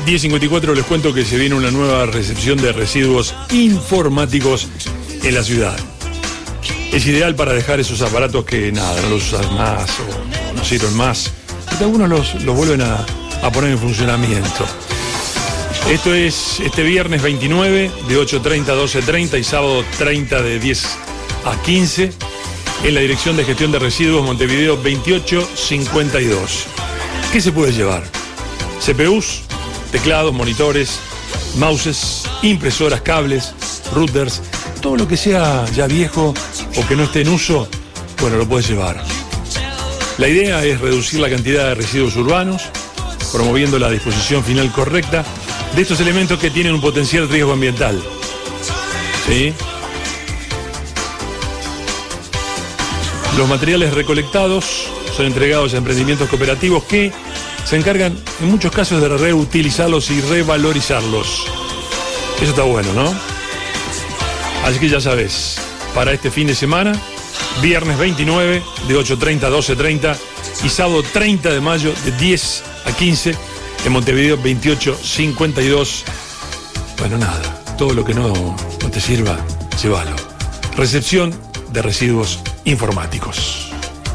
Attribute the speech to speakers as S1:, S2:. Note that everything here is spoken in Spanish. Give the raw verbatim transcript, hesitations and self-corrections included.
S1: diez cincuenta y cuatro les cuento que se viene una nueva recepción de residuos informáticos en la ciudad. Es ideal para dejar esos aparatos que nada, no los usas más o no sirven más. Porque algunos los, los vuelven a, a poner en funcionamiento. Esto es este viernes veintinueve de ocho treinta a doce treinta y sábado treinta de diez a quince en la Dirección de Gestión de Residuos Montevideo veintiocho cincuenta y dos. ¿Qué se puede llevar? C P Us, teclados, monitores, mouses, impresoras, cables, routers, todo lo que sea ya viejo o que no esté en uso, bueno, lo puedes llevar. La idea es reducir la cantidad de residuos urbanos, promoviendo la disposición final correcta de estos elementos que tienen un potencial riesgo ambiental. ¿Sí? Los materiales recolectados son entregados a emprendimientos cooperativos que se encargan en muchos casos de reutilizarlos y revalorizarlos. Eso está bueno, ¿no? Así que ya sabes, para este fin de semana, viernes veintinueve de ocho treinta a doce treinta y sábado treinta de mayo de diez a quince en Montevideo veintiocho cincuenta y dos. Bueno, nada, todo lo que no, no te sirva, llévalo. Recepción de residuos informáticos.